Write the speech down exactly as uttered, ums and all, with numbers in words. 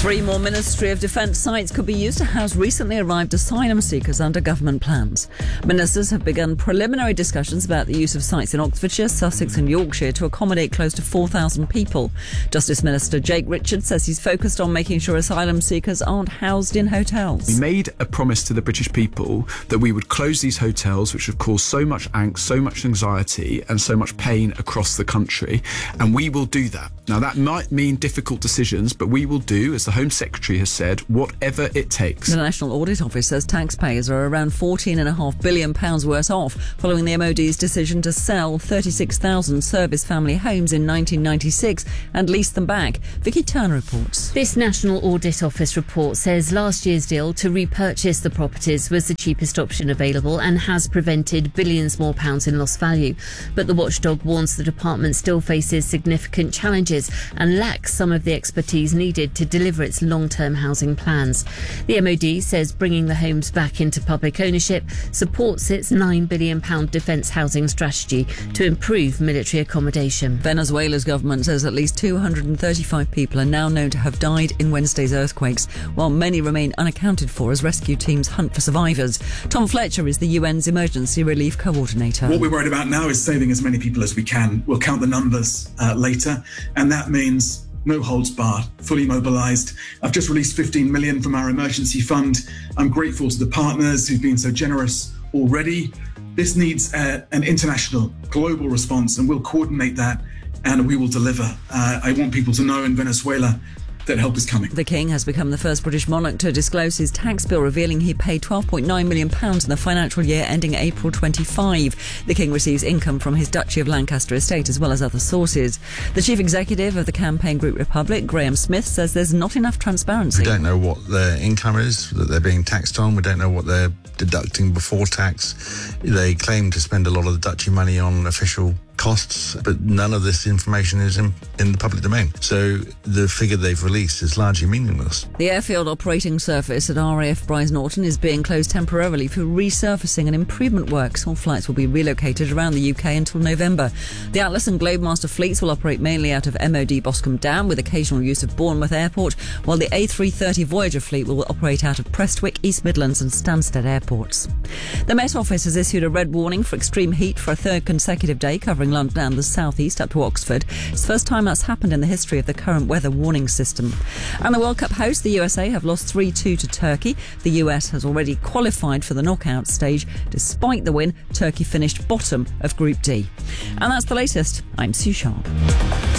Three more Ministry of Defence sites could be used to house recently arrived asylum seekers under government plans. Ministers have begun preliminary discussions about the use of sites in Oxfordshire, Sussex and Yorkshire to accommodate close to four thousand people. Justice Minister Jake Richards says he's focused on making sure asylum seekers aren't housed in hotels. We made a promise to the British people that we would close these hotels, which have caused so much angst, so much anxiety and so much pain across the country, and we will do that. Now, that might mean difficult decisions, but we will do, as the Home Secretary has said, whatever it takes. The National Audit Office says taxpayers are around fourteen point five billion pounds worse off following the M O D's decision to sell thirty-six thousand service family homes in nineteen ninety-six and lease them back. Vicky Turner reports. This National Audit Office report says last year's deal to repurchase the properties was the cheapest option available and has prevented billions more pounds in lost value. But the watchdog warns the department still faces significant challenges and lacks some of the expertise needed to deliver its long-term housing plans. The M O D says bringing the homes back into public ownership supports its nine billion pounds defence housing strategy to improve military accommodation. Venezuela's government says at least two hundred thirty-five people are now known to have died in Wednesday's earthquakes, while many remain unaccounted for as rescue teams hunt for survivors. Tom Fletcher is the U N's Emergency Relief Coordinator. What we're worried about now is saving as many people as we can. We'll count the numbers uh, later, and that means no holds barred, fully mobilised. I've just released fifteen million from our emergency fund. I'm grateful to the partners who've been so generous already. This needs uh, an international, global response, and we'll coordinate that and we will deliver. Uh, I want people to know in Venezuela that help is coming. The King has become the first British monarch to disclose his tax bill, revealing he paid twelve point nine million pounds in the financial year ending April twenty-five. The King receives income from his Duchy of Lancaster estate as well as other sources. The chief executive of the campaign group Republic, Graham Smith, says there's not enough transparency. We don't know what their income is that they're being taxed on. We don't know what they're deducting before tax. They claim to spend a lot of the Duchy money on official costs, but none of this information is in, in the public domain. So the figure they've released is largely meaningless. The airfield operating surface at R A F Brize Norton is being closed temporarily for resurfacing and improvement works. All flights will be relocated around the U K until November. The Atlas and Globemaster fleets will operate mainly out of M O D Boscombe Dam with occasional use of Bournemouth Airport, while the A three thirty Voyager fleet will operate out of Prestwick, East Midlands and Stansted airports. The Met Office has issued a red warning for extreme heat for a third consecutive day, covering London and the southeast up to Oxford. It's the first time that's happened in the history of the current weather warning system. And the World Cup hosts, the U S A, have lost three two to Turkey. The U S has already qualified for the knockout stage. Despite the win, Turkey finished bottom of Group D. And that's the latest. I'm Sue Sharp.